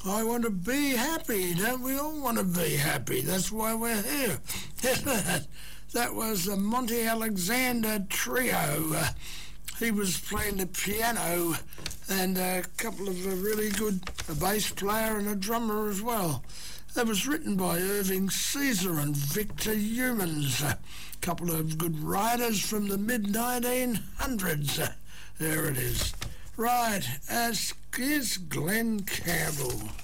I want to be happy. Don't we all want to be happy? That's why we're here. That was the Monty Alexander Trio. He was playing the piano and a couple of really good, a bass player and a drummer as well. That was written by Irving Caesar and Victor Humans, a couple of good writers from the mid-1900s. There it is. Right, here's Glenn Campbell.